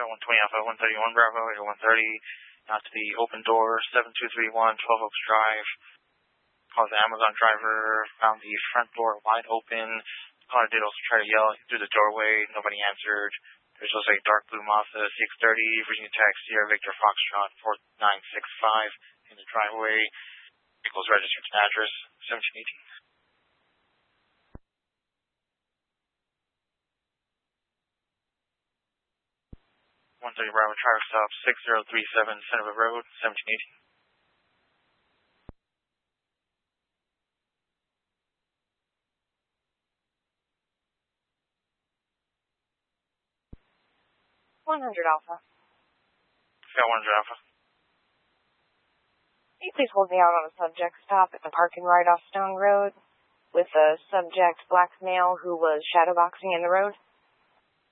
120 Alpha, 131 Bravo, Air 130, out to the open door, 7231, 12 Oaks Drive. Called the Amazon driver, found the front door wide open. Caller did also try to yell through the doorway, nobody answered. There's also a dark blue Mazda 630, Virginia Tech, Sierra Victor Foxtrot 4965 in the driveway. Vehicle's registered to address 1718. 130 Bravo, traffic stop 6037 Centerville Road, 1718. $100 Alpha. Got 100 Alpha. Can you please hold me out on a subject stop at the parking right off Stone Road with a subject black male who was shadowboxing in the road?